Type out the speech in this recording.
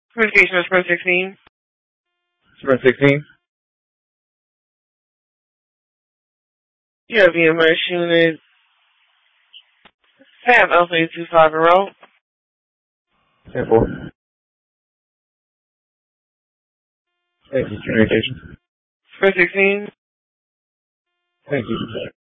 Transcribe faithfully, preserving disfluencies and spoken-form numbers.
Communication is Sprint sixteen. Sprint sixteen. You have V M S unit. Sam Alpha eight two five in row. ten four. Thank you. Communication. Sprint sixteen. Thank you.